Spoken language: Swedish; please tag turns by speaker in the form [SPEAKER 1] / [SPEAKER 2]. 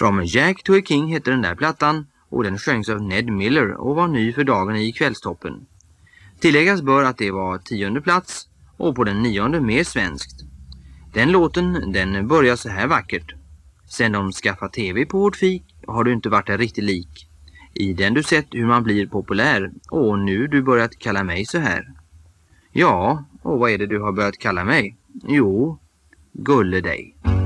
[SPEAKER 1] From Jack to a King heter den där plattan och den sjöngs av Ned Miller och var ny för dagen i kvällstoppen. Tilläggas bör att det var 10:e plats och på den 9:e mer svenskt. Den låten, den börjar så här vackert. Sen de skaffat tv på vårt fik har du inte varit en riktig lik. I den du sett hur man blir populär och nu du börjat kalla mig så här. Ja, och vad är det du har börjat kalla mig? Jo, Gulle dig.